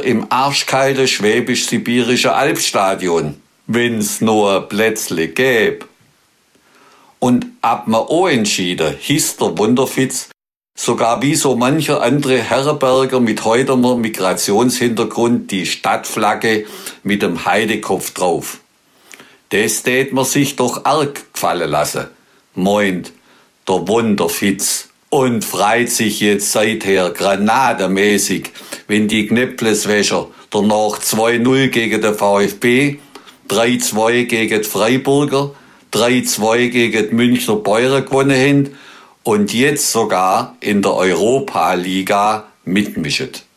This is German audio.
im arschkalte schwäbisch-sibirische Albstadion, wenn's nur Plätzle gäb. Und ab mir auch entschieden, hieß der Wunderfitz, sogar wie so mancher andere Herberger mit heutiger Migrationshintergrund die Stadtflagge mit dem Heidekopf drauf. Das tät man sich doch arg gefallen lassen, meint der Wunderfitz und freut sich jetzt seither granademäßig, wenn die Knäppleswäscher danach 2-0 gegen den VfB, 3-2 gegen die Freiburger, 3-2 gegen die Münchner Bäuer gewonnen haben und jetzt sogar in der Europa-Liga mitmischen.